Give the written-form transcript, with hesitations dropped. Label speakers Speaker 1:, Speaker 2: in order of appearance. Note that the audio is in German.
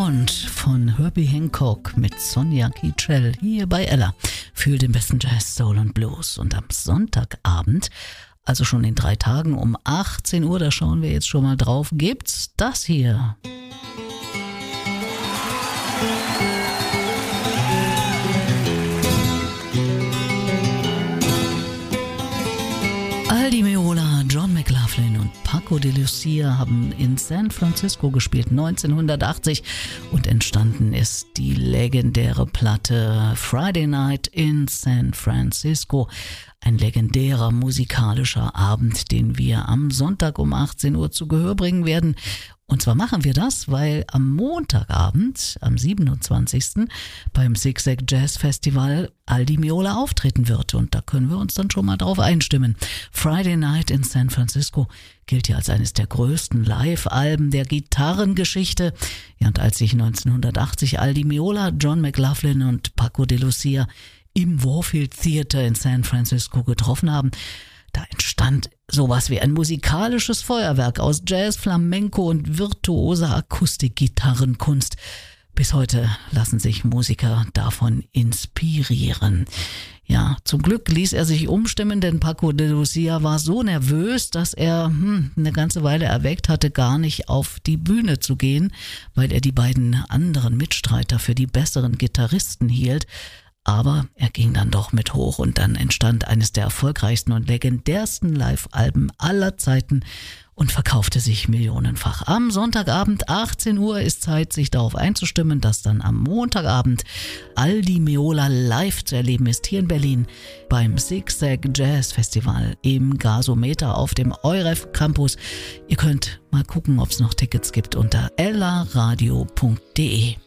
Speaker 1: Sound von Herbie Hancock mit Sonia Kitschel hier bei Ella für den besten Jazz, Soul und Blues. Und am Sonntagabend, also schon in 3 Tagen um 18 Uhr, da schauen wir jetzt schon mal drauf, gibt's das hier. Al Di Meola, John McLaughlin und Paco de Lucia haben in San Francisco gespielt 1980 und entstanden ist die legendäre Platte Friday Night in San Francisco. Ein legendärer musikalischer Abend, den wir am Sonntag um 18 Uhr zu Gehör bringen werden. Und zwar machen wir das, weil am Montagabend, am 27. beim Zigzag Jazz Festival Al Di Meola auftreten wird. Und da können wir uns dann schon mal drauf einstimmen. Friday Night in San Francisco gilt ja als eines der größten Live-Alben der Gitarrengeschichte. Ja, und als sich 1980 Al Di Meola, John McLaughlin und Paco de Lucia im Warfield Theater in San Francisco getroffen haben, da entstand sowas wie ein musikalisches Feuerwerk aus Jazz, Flamenco und virtuoser Akustikgitarrenkunst. Bis heute lassen sich Musiker davon inspirieren. Ja, zum Glück ließ er sich umstimmen, denn Paco de Lucia war so nervös, dass er eine ganze Weile erwägt hatte, gar nicht auf die Bühne zu gehen, weil er die beiden anderen Mitstreiter für die besseren Gitarristen hielt. Aber er ging dann doch mit hoch und dann entstand eines der erfolgreichsten und legendärsten Live-Alben aller Zeiten und verkaufte sich millionenfach. Am Sonntagabend 18 Uhr ist Zeit, sich darauf einzustimmen, dass dann am Montagabend Al Di Meola live zu erleben ist, hier in Berlin beim Zigzag Jazz Festival im Gasometer auf dem EUREF Campus. Ihr könnt mal gucken, ob es noch Tickets gibt unter ellaradio.de.